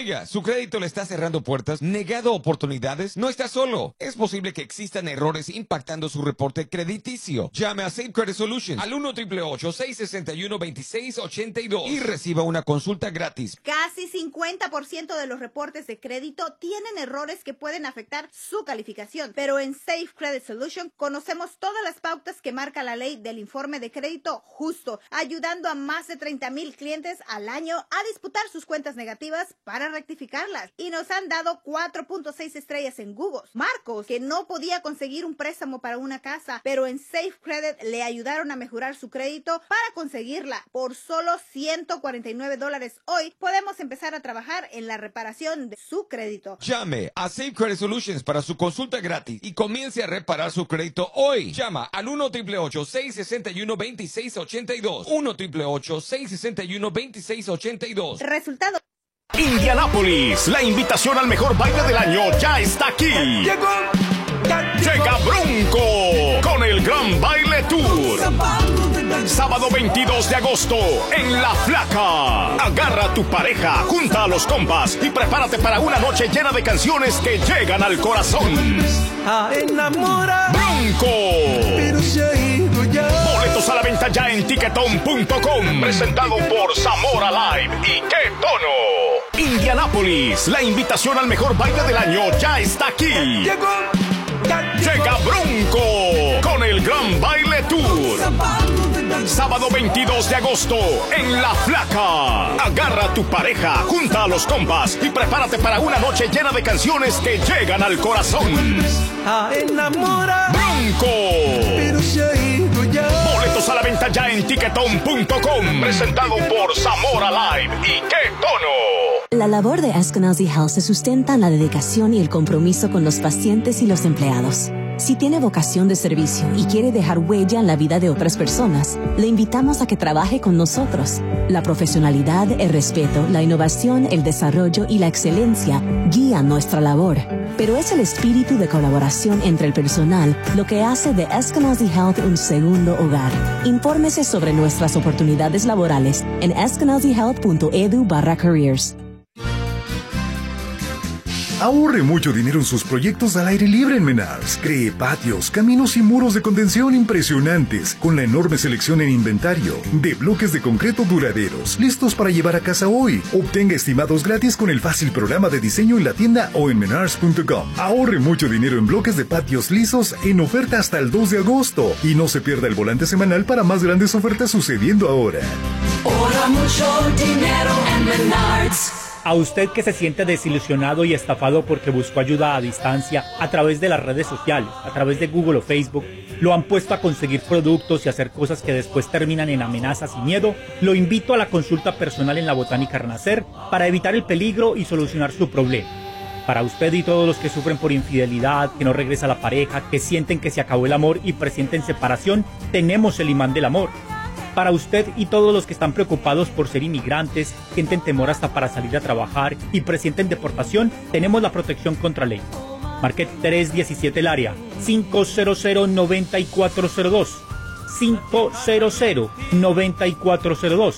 Oiga, ¿su crédito le está cerrando puertas, negado oportunidades? No está solo. Es posible que existan errores impactando su reporte crediticio. Llame a Safe Credit Solutions al 1-888-661-2682 y reciba una consulta gratis. Casi 50% de los reportes de crédito tienen errores que pueden afectar su calificación, pero en Safe Credit Solutions conocemos todas las pautas que marca la ley del informe de crédito justo, ayudando a más de 30,000 clientes al año a disputar sus cuentas negativas para rectificarlas, y nos han dado 4.6 estrellas en Google. Marcos, que no podía conseguir un préstamo para una casa, pero en Safe Credit le ayudaron a mejorar su crédito para conseguirla. Por solo $149 hoy podemos empezar a trabajar en la reparación de su crédito. Llame a Safe Credit Solutions para su consulta gratis y comience a reparar su crédito hoy. Llama al 1-888-661-2682. 1-888-661-2682. Resultado. Indianápolis, la invitación al mejor baile del año ya está aquí. Llega Bronco con el Gran Baile Tour. Sábado 22 de agosto en La Flaca. Agarra a tu pareja, junta a los compas y prepárate para una noche llena de canciones que llegan al corazón. Bronco. Boletos a la venta ya en Ticketon.com. Presentado por Zamora Live y ¡Qué Tono! Indianápolis, la invitación al mejor baile del año ya está aquí. Llega Bronco con el Gran Baile Tour. Sábado 22 de agosto en La Flaca. Agarra a tu pareja, junta a los compas y prepárate para una noche llena de canciones que llegan al corazón. Bronco. Boletos a la venta ya en Ticketon.com. Presentado por Zamora Live y ¡Qué Tono! La labor de Eskenazi Health se sustenta en la dedicación y el compromiso con los pacientes y los empleados. Si tiene vocación de servicio y quiere dejar huella en la vida de otras personas, le invitamos a que trabaje con nosotros. La profesionalidad, el respeto, la innovación, el desarrollo y la excelencia guían nuestra labor. Pero es el espíritu de colaboración entre el personal lo que hace de Eskenazi Health un segundo hogar. Infórmese sobre nuestras oportunidades laborales en eskenazihealth.edu/careers. Ahorre mucho dinero en sus proyectos al aire libre en Menards. Cree patios, caminos y muros de contención impresionantes con la enorme selección en inventario de bloques de concreto duraderos, listos para llevar a casa hoy. Obtenga estimados gratis con el fácil programa de diseño en la tienda o en menards.com. Ahorre mucho dinero en bloques de patios lisos en oferta hasta el 2 de agosto. Y no se pierda el volante semanal para más grandes ofertas sucediendo ahora. Ahorra mucho dinero en Menards. A usted que se siente desilusionado y estafado porque buscó ayuda a distancia a través de las redes sociales, a través de Google o Facebook, lo han puesto a conseguir productos y hacer cosas que después terminan en amenazas y miedo, lo invito a la consulta personal en la Botánica Renacer para evitar el peligro y solucionar su problema. Para usted y todos los que sufren por infidelidad, que no regresa la pareja, que sienten que se acabó el amor y presienten separación, tenemos el imán del amor. Para usted y todos los que están preocupados por ser inmigrantes, sienten temor hasta para salir a trabajar y presienten deportación, tenemos la protección contra ley. Marque 317 el área, 500-9402, 500-9402,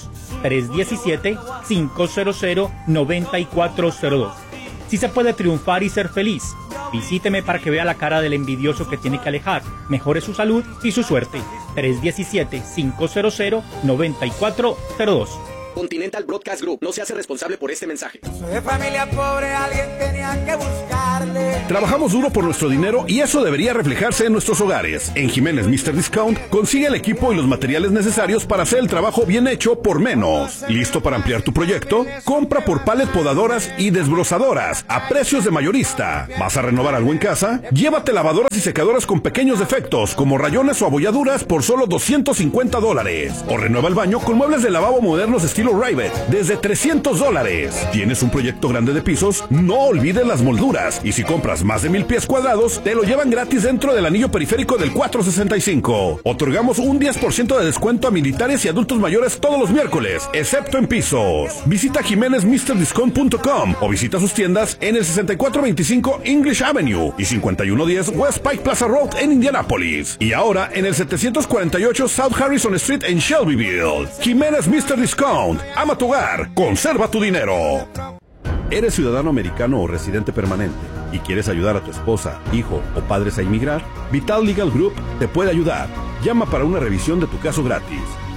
317-500-9402. Si se puede triunfar y ser feliz. Visíteme para que vea la cara del envidioso que tiene que alejar. Mejore su salud y su suerte. 317-500-9402. Continental Broadcast Group no se hace responsable por este mensaje. Soy de familia pobre, alguien tenía que buscarle. Trabajamos duro por nuestro dinero y eso debería reflejarse en nuestros hogares. En Jiménez Mr. Discount consigue el equipo y los materiales necesarios para hacer el trabajo bien hecho por menos. ¿Listo para ampliar tu proyecto? Compra por pallet podadoras y desbrozadoras a precios de mayorista. ¿Vas a renovar algo en casa? Llévate lavadoras y secadoras con pequeños defectos como rayones o abolladuras por solo $250. O renueva el baño con muebles de lavabo modernos estilo Rivet desde $300. ¿Tienes un proyecto grande de pisos? No olvides las molduras. Y si compras más de 1,000 pies cuadrados, te lo llevan gratis dentro del anillo periférico del 465. Otorgamos un 10% de descuento a militares y adultos mayores todos los miércoles, excepto en pisos. Visita JiménezMrDiscount.com o visita sus tiendas en el 6425 English Avenue y 5110 West Pike Plaza Road en Indianápolis. Y ahora en el 748 South Harrison Street en Shelbyville. Jiménez Mr. Discount. Ama tu hogar, conserva tu dinero. ¿Eres ciudadano americano o residente permanente y quieres ayudar a tu esposa, hijo o padres a inmigrar? Vital Legal Group te puede ayudar. Llama para una revisión de tu caso gratis.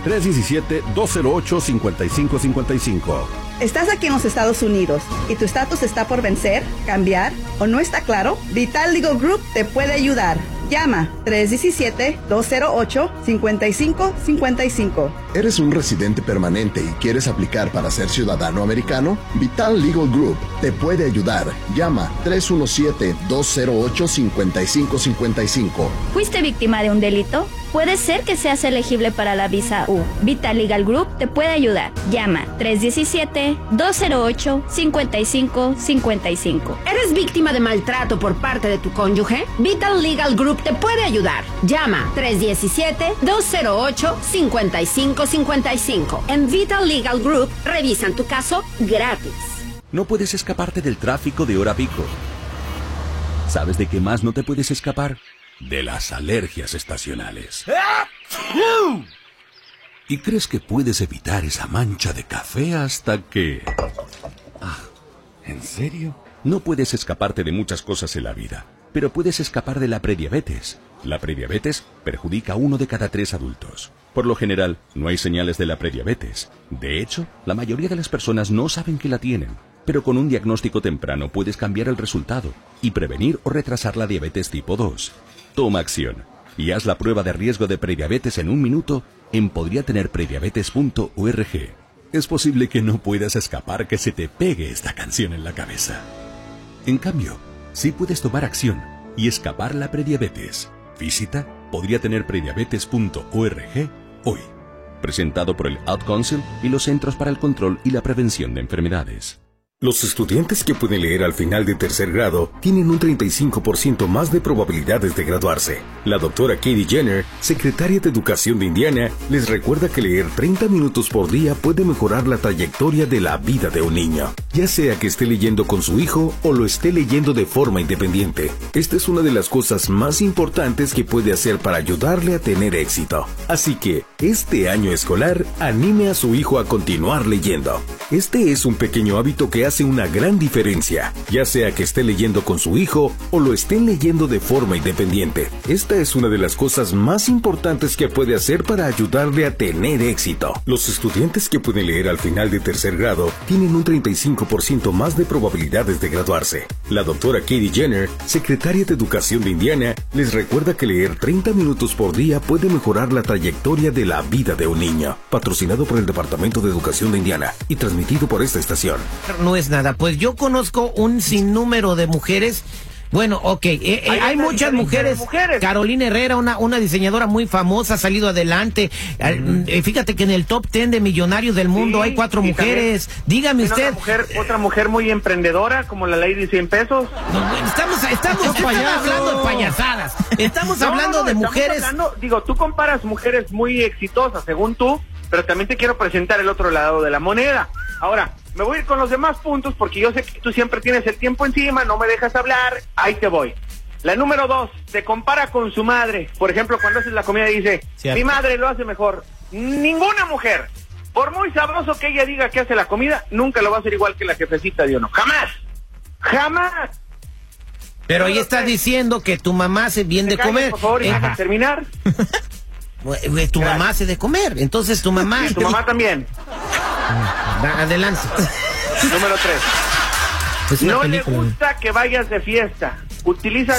317-208-5555. ¿Estás aquí en los Estados Unidos y tu estatus está por vencer, cambiar o no está claro? Vital Legal Group te puede ayudar. Llama 317-208-5555. ¿Eres un residente permanente y quieres aplicar para ser ciudadano americano? Vital Legal Group te puede ayudar. Llama 317-208-5555. ¿Fuiste víctima de un delito? Puede ser que seas elegible para la visa U. Vital Legal Group te puede ayudar. Llama 317-208-5555. ¿Eres víctima de maltrato por parte de tu cónyuge? Vital Legal Group te puede ayudar. Llama 317-208-5555. En Vital Legal Group revisan tu caso gratis. No puedes escaparte del tráfico de hora pico. ¿Sabes de qué más no te puedes escapar? De las alergias estacionales. Y crees que puedes evitar esa mancha de café hasta que... ¿En serio? No puedes escaparte de muchas cosas en la vida, pero puedes escapar de la prediabetes. La prediabetes perjudica a 1 de cada 3 adultos. Por lo general, no hay señales de la prediabetes. De hecho, la mayoría de las personas no saben que la tienen. Pero con un diagnóstico temprano puedes cambiar el resultado y prevenir o retrasar la diabetes tipo 2. Toma acción y haz la prueba de riesgo de prediabetes en 1 minuto en podriatenerprediabetes.org. Es posible que no puedas escapar que se te pegue esta canción en la cabeza. En cambio, sí puedes tomar acción y escapar la prediabetes. Visita podriatenerprediabetes.org hoy. Presentado por el Ad Council y los Centros para el Control y la Prevención de Enfermedades. Los estudiantes que pueden leer al final de tercer grado tienen un 35% más de probabilidades de graduarse. La doctora Katie Jenner, secretaria de Educación de Indiana, les recuerda que leer 30 minutos por día puede mejorar la trayectoria de la vida de un niño, ya sea que esté leyendo con su hijo o lo esté leyendo de forma independiente. Esta es una de las cosas más importantes que puede hacer para ayudarle a tener éxito. Así que, este año escolar, anime a su hijo a continuar leyendo. Este es un pequeño hábito que hace una gran diferencia, ya sea que esté leyendo con su hijo o lo estén leyendo de forma independiente. Esta es una de las cosas más importantes que puede hacer para ayudarle a tener éxito. Los estudiantes que pueden leer al final de tercer grado tienen un 35% más de probabilidades de graduarse. La doctora Katie Jenner, secretaria de Educación de Indiana, les recuerda que leer 30 minutos por día puede mejorar la trayectoria de la vida de un niño. Patrocinado por el Departamento de Educación de Indiana y transmitido por esta estación. No es nada, pues yo conozco un sinnúmero de mujeres. Bueno, hay muchas mujeres. Carolina Herrera, una diseñadora muy famosa, ha salido adelante. Fíjate que en el top 10 de millonarios del mundo hay 4 mujeres. Dígame usted. Otra mujer muy emprendedora, como la Lady 100 pesos. Estamos hablando de payasadas. Estamos hablando de mujeres. Tú comparas mujeres muy exitosas, según tú, pero también te quiero presentar el otro lado de la moneda. Ahora, me voy a ir con los demás puntos porque yo sé que tú siempre tienes el tiempo encima, no me dejas hablar, ahí te voy. La número 2, se compara con su madre. Por ejemplo, cuando haces la comida dice, mi madre lo hace mejor. Ninguna mujer, por muy sabroso que ella diga que hace la comida, nunca lo va a hacer igual que la jefecita de uno. ¡Jamás! ¡Jamás! Pero ahí está diciendo que tu mamá hace bien de comer. Por favor, y deja terminar. Tu mamá hace de comer, entonces tu mamá... Y tu mamá también. Adelante. Número 3. No le gusta que vayas de fiesta. Utiliza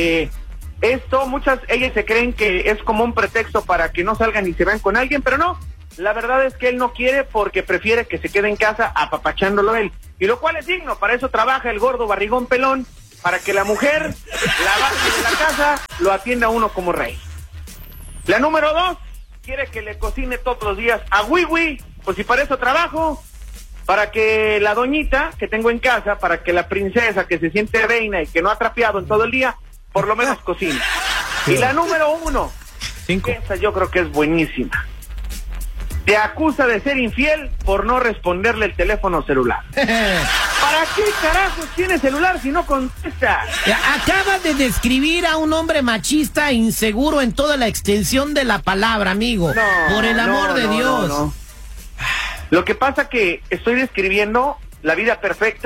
esto, ellas se creen que es como un pretexto para que no salgan y se vean con alguien, pero no. La verdad es que él no quiere porque prefiere que se quede en casa apapachándolo él. Y lo cual es digno, para eso trabaja el gordo barrigón pelón, para que la mujer, la base de la casa, lo atienda a uno como rey. La número 2, quiere que le cocine todos los días a Wiwi, pues si para eso trabajo, para que la doñita que tengo en casa, para que la princesa que se siente reina y que no ha trapeado en todo el día, por lo menos cocine. Y la número 1, esa yo creo que es buenísima. Te acusa de ser infiel por no responderle el teléfono celular. ¿Para qué carajos tiene celular si no contesta? Acaba de describir a un hombre machista e inseguro en toda la extensión de la palabra, amigo. Por el amor de Dios. Lo que pasa que estoy describiendo la vida perfecta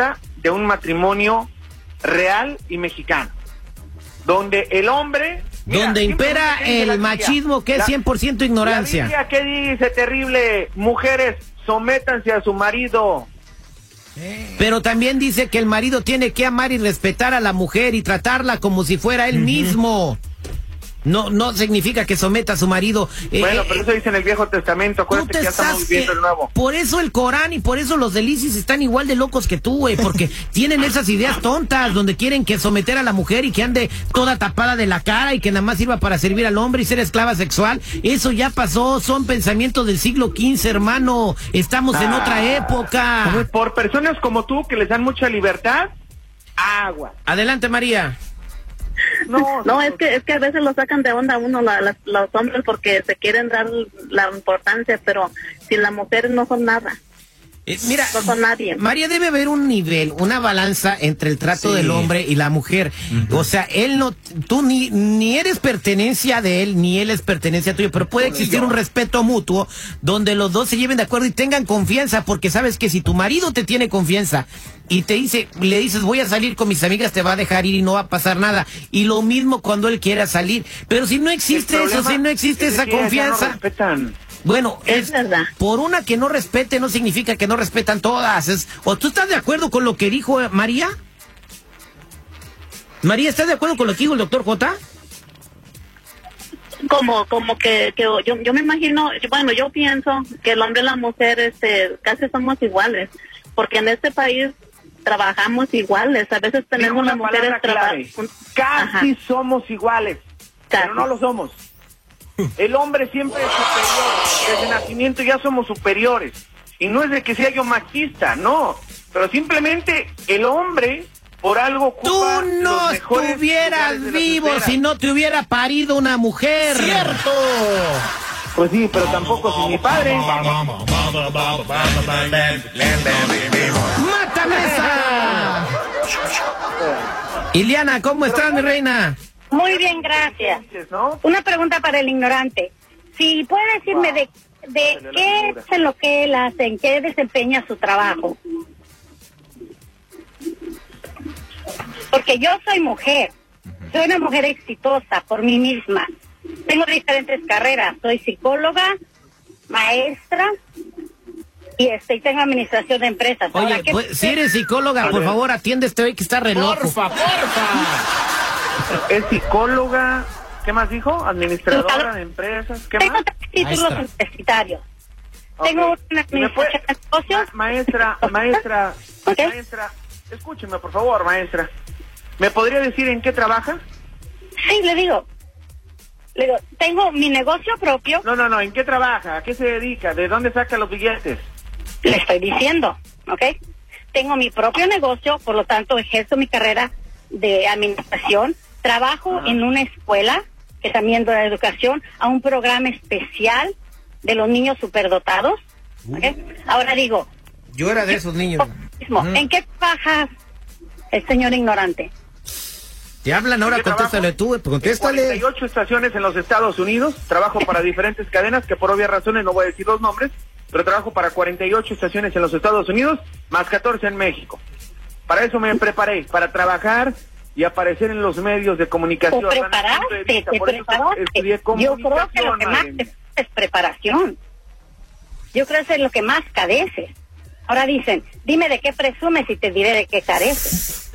de un matrimonio real y mexicano, donde el hombre... Mira, donde impera el machismo, que es 100% ignorancia. La Biblia, ¿qué dice? Terrible. Mujeres, sométanse a su marido. Pero también dice que el marido tiene que amar y respetar a la mujer y tratarla como si fuera él mismo. No significa que someta a su marido. Bueno, pero eso dice en el Viejo Testamento. Acuérdate que ya estamos viviendo el Nuevo. Por eso el Corán y por eso los del ISIS están igual de locos que tú, güey. Porque tienen esas ideas tontas donde quieren que someter a la mujer y que ande toda tapada de la cara y que nada más sirva para servir al hombre y ser esclava sexual. Eso ya pasó. Son pensamientos del siglo XV, hermano. Estamos en otra época. Por personas como tú que les dan mucha libertad, agua. Adelante, María. No, es que a veces lo sacan de onda uno los hombres porque se quieren dar la importancia, pero si las mujeres no son nada. Mira, no son nadie. María, debe haber un nivel, una balanza entre el trato del hombre y la mujer. O sea, él no, tú ni eres pertenencia de él, ni él es pertenencia tuya, pero puede existir un respeto mutuo donde los dos se lleven de acuerdo y tengan confianza, porque sabes que si tu marido te tiene confianza y le dices voy a salir con mis amigas, te va a dejar ir y no va a pasar nada. Y lo mismo cuando él quiera salir. Pero si no existe eso, si no existe esa confianza... Bueno, es verdad. Por una que no respete no significa que no respetan todas. ¿O tú estás de acuerdo con lo que dijo María? María, ¿estás de acuerdo con lo que dijo el doctor J? Como que yo me imagino, bueno, yo pienso que el hombre y la mujer casi somos iguales, porque en este país trabajamos iguales. A veces tenemos las mujeres casi somos iguales, pero no lo somos. El hombre siempre es superior. Desde nacimiento ya somos superiores. Y no es de que sea yo machista, no. Pero simplemente el hombre, por algo ocupa tú no estuvieras vivo si no te hubiera parido una mujer. ¡Cierto! Pues sí, pero tampoco sin mi padre. ¡Mátame esa! Iliana, ¿cómo estás, mi reina? Muy bien, gracias. Una pregunta para el ignorante. Si puede decirme de qué es en lo que él hace, en qué desempeña su trabajo. Porque yo soy mujer, soy una mujer exitosa por mí misma. Tengo diferentes carreras, soy psicóloga, maestra y tengo administración de empresas. Oye, pues, si eres psicóloga, por favor, atiende hoy que está re loco. Porfa. Es psicóloga, ¿qué más dijo? Administradora de empresas, ¿qué más? Tengo títulos universitarios. Okay. Tengo una administración de negocios. Maestra, escúcheme por favor, maestra. ¿Me podría decir en qué trabaja? Sí, le digo, tengo mi negocio propio. No, ¿en qué trabaja? ¿A qué se dedica? ¿De dónde saca los billetes? Le estoy diciendo, ¿ok? Tengo mi propio negocio, por lo tanto ejerzo mi carrera de administración. Trabajo en una escuela que también da educación a un programa especial de los niños superdotados. ¿Okay? Ahora digo... Yo era de esos niños. ¿En qué trabajas el señor ignorante? Te hablan ahora, contéstale tú, contéstale. 48 estaciones en los Estados Unidos, trabajo para diferentes cadenas, que por obvias razones no voy a decir los nombres, pero trabajo para 48 estaciones en los Estados Unidos, más 14 en México. Para eso me preparé, para trabajar y aparecer en los medios de comunicación. Te preparaste. Yo creo que lo que más es preparación. Yo creo que es lo que más careces. Ahora dicen, dime de qué presumes y te diré de qué careces.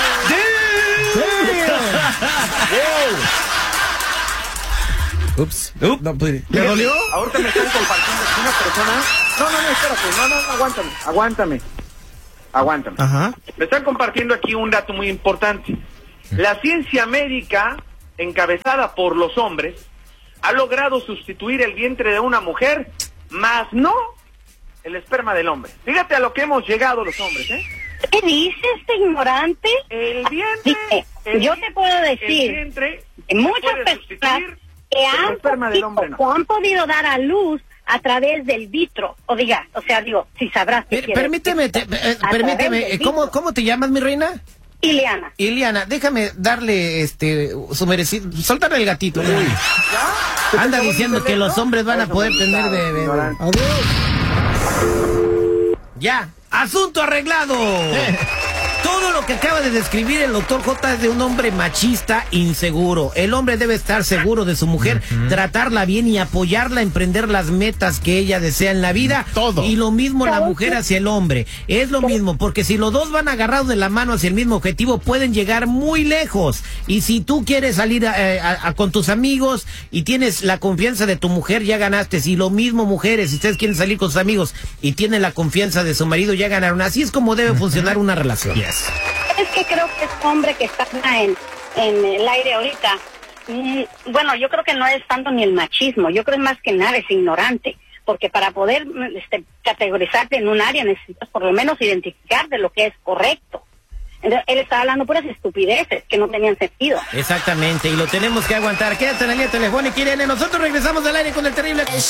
Ups. No, ¿le dolió? Ahorita me están compartiendo una persona. No, espérate, aguántame. Ajá. Me están compartiendo aquí un dato muy importante. La ciencia médica, encabezada por los hombres, ha logrado sustituir el vientre de una mujer, mas no el esperma del hombre. Fíjate a lo que hemos llegado los hombres, ¿eh? ¿Qué dice este ignorante? El vientre. Yo te puedo decir, muchas personas que han podido dar a luz a través del vitro, o si sabrás. Permíteme, ¿cómo te llamas, mi reina? Iliana. Iliana, déjame darle su merecido. Suéltale el gatito. Anda diciendo que los hombres van a poder tener bebé. Ya, asunto arreglado. Todo lo que acaba de describir el doctor J es de un hombre machista inseguro. El hombre debe estar seguro de su mujer, tratarla bien y apoyarla a emprender las metas que ella desea en la vida. Todo. Y lo mismo la mujer hacia el hombre. Es lo mismo, porque si los dos van agarrados de la mano hacia el mismo objetivo, pueden llegar muy lejos. Y si tú quieres salir con tus amigos y tienes la confianza de tu mujer, ya ganaste. Si lo mismo mujeres, si ustedes quieren salir con sus amigos y tienen la confianza de su marido, ya ganaron. Así es como debe funcionar una relación. Es que creo que es hombre que está en el aire ahorita. Bueno, yo creo que no es tanto ni el machismo, yo creo más que nada es ignorante, porque para poder categorizarte en un área necesitas por lo menos identificar de lo que es correcto. Entonces, él estaba hablando puras estupideces que no tenían sentido. Exactamente, y lo tenemos que aguantar. Quédate en la línea telefónica, Irene. Nosotros regresamos al aire con el terrible...